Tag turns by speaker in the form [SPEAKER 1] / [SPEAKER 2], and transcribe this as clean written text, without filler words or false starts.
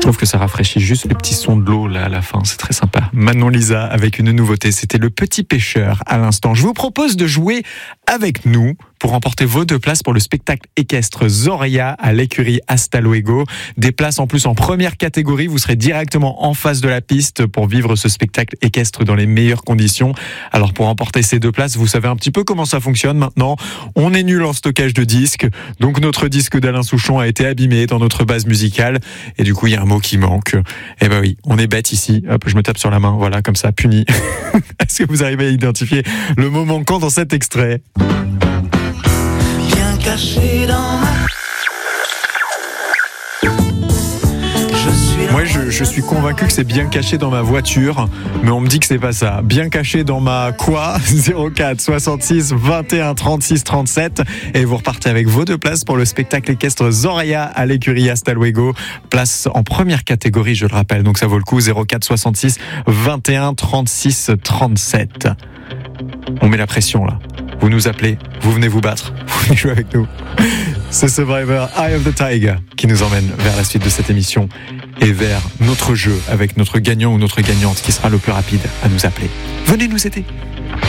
[SPEAKER 1] trouve que ça rafraîchit juste les petits sons de l'eau là à la fin, c'est très sympa. Manon Lisa avec une nouveauté, c'était Le Petit Pêcheur à l'instant. Je vous propose de jouer avec nous pour remporter vos 2 places pour le spectacle équestre Zoria à l'écurie Hasta Luego. Des places en plus en première catégorie, vous serez directement en face de la piste pour vivre ce spectacle équestre dans les meilleures conditions. Alors pour remporter ces 2 places, vous savez un petit peu comment ça fonctionne maintenant. On est nul en stockage de disques, donc notre disque d'Alain Souchon a été abîmé dans notre base musicale et du coup il y a un mot qui manque. Eh ben oui, on est bête ici. Hop, je me tape sur la main, voilà, comme ça, puni. Est-ce que vous arrivez à identifier le mot manquant dans cet extrait ?
[SPEAKER 2] Bien caché dans ma...
[SPEAKER 1] Moi, je suis convaincu que c'est bien caché dans ma voiture, mais on me dit que c'est pas ça. Bien caché dans ma quoi ? 04 66 21 36 37. Et vous repartez avec vos 2 places pour le spectacle équestre Zoria à l'écurie Hasta Luego. Place en première catégorie, je le rappelle, donc ça vaut le coup. 04 66 21 36 37. On met la pression là. Vous nous appelez, vous venez vous battre, vous venez jouer avec nous. C'est Survivor Eye of the Tiger qui nous emmène vers la suite de cette émission et vers notre jeu avec notre gagnant ou notre gagnante qui sera le plus rapide à nous appeler. Venez nous aider.